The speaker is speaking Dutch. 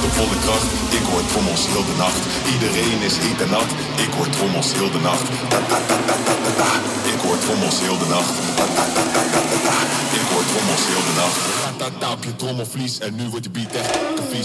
op volle kracht. Ik hoor trommels heel de nacht. Iedereen is heet en nat. Ik hoor trommels heel de nacht. Ta ta ta ta ta ta ta. Ik hoor trommels heel de nacht. Ta ta ta ta ta ta ta. Ik hoor trommels heel de nacht. Ta ta ta op je trommelvlies en nu wordt je beat echt vies.